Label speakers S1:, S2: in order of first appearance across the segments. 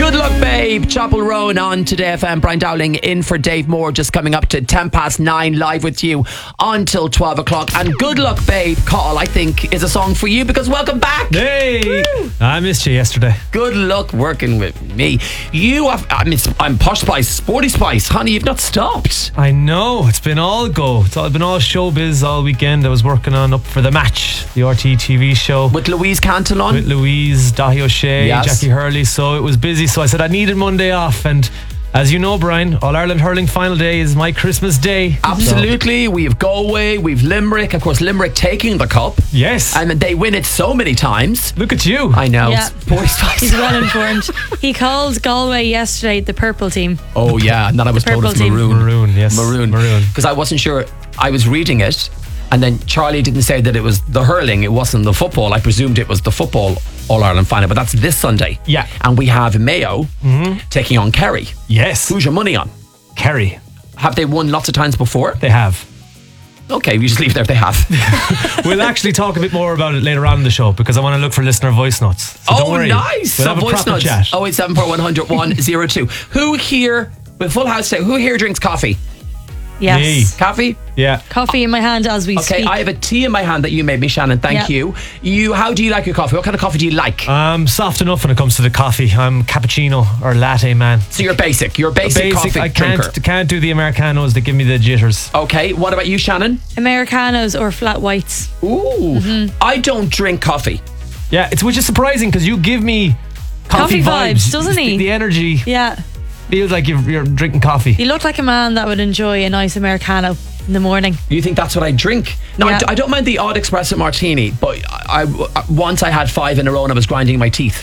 S1: Good Luck Babe, Chapel Roan on Today FM. Brian Dowling in for Dave Moore, just coming up to 9:10 live with you until 12 o'clock. And Good Luck Babe, Carl, I think is a song for you because welcome back.
S2: Hey,
S1: woo.
S2: I missed you yesterday.
S1: Good luck working with me. You have, I'm Posh Spice, Sporty Spice. Honey, you've not stopped.
S2: I know, it's been all go. It's been all showbiz all weekend. I was working on Up for the Match, the RTÉ TV show.
S1: With Louise Cantillon.
S2: With Louise, Dahi O'Shea,
S1: yes.
S2: Jackie Hurley. So it was busy. So I said I needed Monday off. And as you know, Brian, All-Ireland Hurling Final Day is my Christmas day.
S1: Absolutely. So. We have Galway, we've Limerick. Of course, Limerick taking the cup.
S2: Yes.
S1: And they win it so many times.
S2: Look at you.
S1: I know.
S3: Yeah. He's well informed. He called Galway yesterday the purple team.
S1: Oh, yeah. And then I was told it's maroon.
S2: Maroon, yes.
S1: Maroon. Because I wasn't sure. I was reading it. And then Charlie didn't say that it was the hurling, it wasn't the football. I presumed it was the football All-Ireland final, but that's this Sunday.
S2: Yeah.
S1: And we have Mayo taking on Kerry.
S2: Yes.
S1: Who's your money on?
S2: Kerry.
S1: Have they won lots of times before?
S2: They have.
S1: Okay, we just leave it there if they have.
S2: We'll actually talk a bit more about it later on in the show because I want to look for listener voice notes. So don't worry.
S1: Nice.
S2: We'll have a
S1: voice
S2: proper
S1: notes.
S2: chat.
S1: 0874100 102. Who here, with Full House today, who here drinks coffee?
S3: Yes.
S2: Me.
S1: Coffee?
S2: Yeah.
S3: Coffee in my hand as we
S1: Okay,
S3: speak.
S1: I have a tea in my hand that you made me, Shannon. Thank you. How do you like your coffee? What kind of coffee do you like?
S2: Soft enough when it comes to the coffee. I'm cappuccino or latte man.
S1: So you're basic. You're a basic coffee
S2: I
S1: drinker.
S2: can't do the Americanos that give me the jitters.
S1: Okay, what about you, Shannon?
S3: Americanos or flat whites.
S1: Ooh, I don't drink coffee.
S2: Yeah, which is surprising because you give me coffee
S3: vibes, doesn't he?
S2: The energy
S3: Yeah.
S2: feels like you're drinking coffee.
S3: You look like a man that would enjoy a nice Americano in the morning.
S1: You think that's what I drink? No,
S3: Yeah.
S1: I don't mind the odd espresso martini, but once I had 5 in a row and I was grinding my teeth.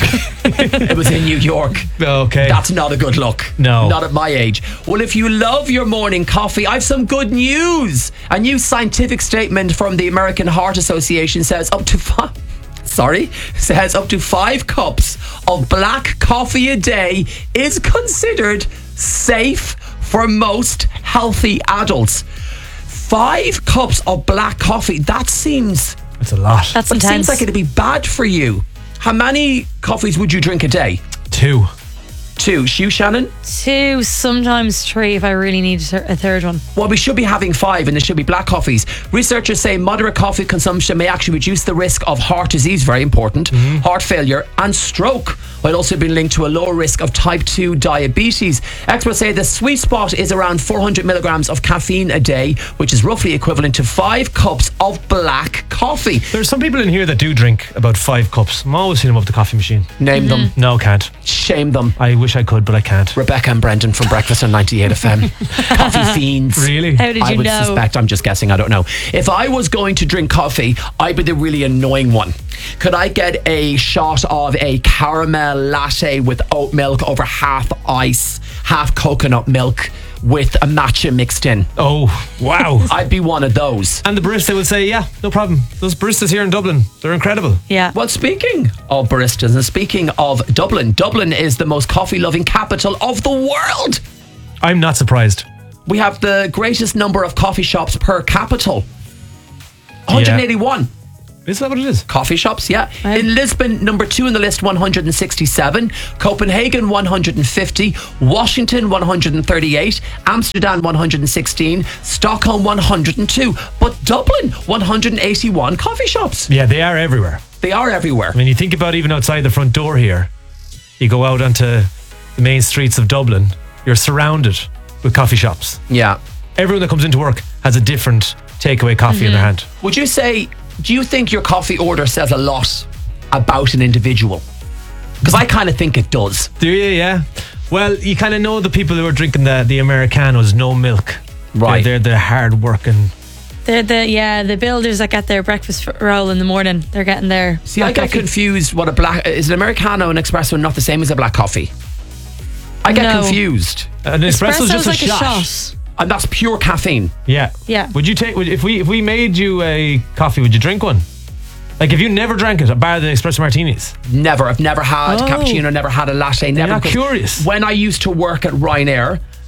S1: It was in New York.
S2: Okay.
S1: That's not a good look.
S2: No.
S1: Not at my age. Well, if you love your morning coffee, I have some good news. A new scientific statement from the American Heart Association says up to 5 cups of black coffee a day is considered safe for most healthy adults. 5 cups of black coffee,
S2: That's a lot.
S3: That's
S1: it
S3: intense.
S1: seems like it'd be bad for you. How many coffees would you drink a day?
S2: 2.
S1: 2. You, Shannon?
S3: 2, sometimes 3 if I really need a third one.
S1: Well, we should be having 5 and there should be black coffees. Researchers say moderate coffee consumption may actually reduce the risk of heart disease, very important, heart failure and stroke, while also being linked to a lower risk of type 2 diabetes. Experts say the sweet spot is around 400 milligrams of caffeine a day, which is roughly equivalent to 5 cups of black coffee.
S2: There's some people in here that do drink about 5 cups. I'm always hitting them up the coffee machine.
S1: Name them.
S2: No, can't.
S1: Shame them.
S2: I wish I could, but I can't.
S1: Rebecca and Brendan from Breakfast on 98 FM. Coffee fiends.
S2: Really?
S3: How did you
S1: I would
S3: know?
S1: suspect, I'm just guessing, I don't know. If I was going to drink coffee, I'd be the really annoying one. Could I get a shot of a caramel latte with oat milk over half ice, half coconut milk with a matcha mixed in?
S2: Oh, wow.
S1: I'd be one of those.
S2: And the barista would say, yeah, no problem. Those baristas here in Dublin, they're incredible.
S3: Yeah.
S1: Well, speaking of baristas and speaking of Dublin, Dublin is the most coffee-loving capital of the world.
S2: I'm not surprised.
S1: We have the greatest number of coffee shops per capita. 181.
S2: Is that what it is?
S1: Coffee shops, yeah.
S3: Wow.
S1: In Lisbon, number 2 in the list, 167. Copenhagen, 150. Washington, 138. Amsterdam, 116. Stockholm, 102. But Dublin, 181 coffee shops.
S2: Yeah, they are everywhere.
S1: They are everywhere.
S2: I mean, you think about even outside the front door here, you go out onto the main streets of Dublin, you're surrounded with coffee shops.
S1: Yeah.
S2: Everyone that comes into work has a different takeaway coffee in their hand.
S1: Would you say, do you think your coffee order says a lot about an individual? Because I kind of think it does.
S2: Do you? Yeah. Well, you kind of know the people who are drinking the Americanos, no milk.
S1: Right.
S2: They're the hard working.
S3: They're the builders that get their breakfast roll in the morning. They're getting their
S1: See, I
S3: black
S1: get
S3: coffee.
S1: confused what a black... Is an Americano and espresso not the same as a black coffee? I get
S3: No.
S1: confused.
S2: An espresso's just
S3: like
S2: a shot.
S1: And that's pure caffeine.
S2: Yeah.
S3: Yeah.
S2: Would you take? If we made you a coffee, would you drink one? Like if you never drank it, bar the espresso martinis.
S1: Never. I've never had
S3: Oh.
S1: cappuccino, never had a latte.
S2: You're
S1: Never.
S2: not
S1: because
S2: curious.
S1: When I used to work at Ryanair,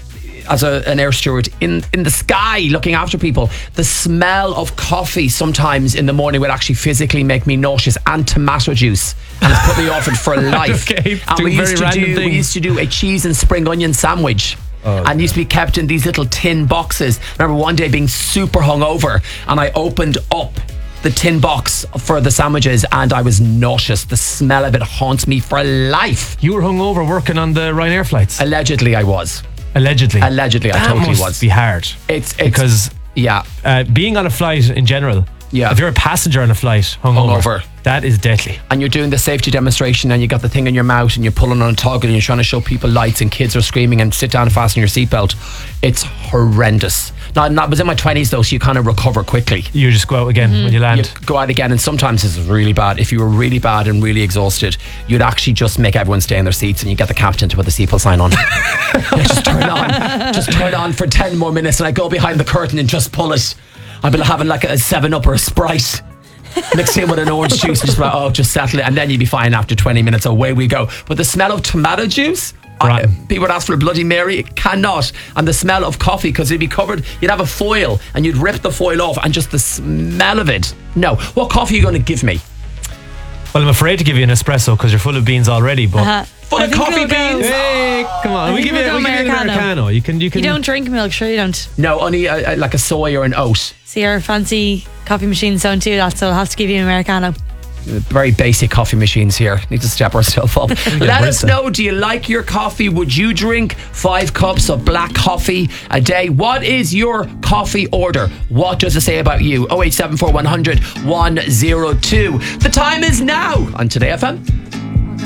S1: as an air steward in the sky looking after people, the smell of coffee sometimes in the morning would actually physically make me nauseous, and tomato juice, and it's put me off it for life.
S2: Okay,
S1: and
S2: doing very random
S1: we
S2: things.
S1: used to do a cheese and spring onion sandwich. And used to be kept in these little tin boxes. I remember one day being super hungover, and I opened up the tin box for the sandwiches, and I was nauseous. The smell of it haunts me for life.
S2: You were hungover working on the Ryanair flights.
S1: Allegedly, I was.
S2: Allegedly,
S1: I
S2: that
S1: totally
S2: must
S1: was.
S2: be hard.
S1: It's
S2: because
S1: yeah,
S2: being on a flight in general.
S1: Yeah.
S2: If you're a passenger on a flight hungover, that is deadly.
S1: and you're doing the safety demonstration, and you got the thing in your mouth, and you're pulling on a toggle, and you're trying to show people lights, and kids are screaming, and sit down and fasten your seatbelt. It's horrendous. Now, I was in my 20s though, so you kind of recover quickly.
S2: You just go out again when you land.
S1: You go out again, and sometimes this is really bad. If you were really bad and really exhausted, you'd actually just make everyone stay in their seats, and you get the captain to put the seatbelt sign on. Just turn on for 10 more minutes, and I go behind the curtain and just pull it. I've been having like a 7-Up or a Sprite mixed in with an orange juice, and just settle it, and then you'd be fine after 20 minutes. Away we go. But the smell of tomato juice, people would ask for a Bloody Mary. It cannot. And the smell of coffee, because it'd be covered, you'd have a foil, and you'd rip the foil off, and just the smell of it. No. What coffee are you going to give me?
S2: Well, I'm afraid to give you an espresso because you're full of beans already. But
S1: Full of coffee beans?
S2: Hey, come on, we give you an Americano. You can.
S3: You don't drink milk, sure you don't.
S1: No, only like a soy or an oat.
S3: See, our fancy coffee machines don't do that, so I'll have to give you an Americano.
S1: Very basic coffee machines here. Need to step ourselves up. Let us know, do you like your coffee? Would you drink 5 cups of black coffee a day? What is your coffee order? What does it say about you? 0874 100 102. The time is now on Today FM.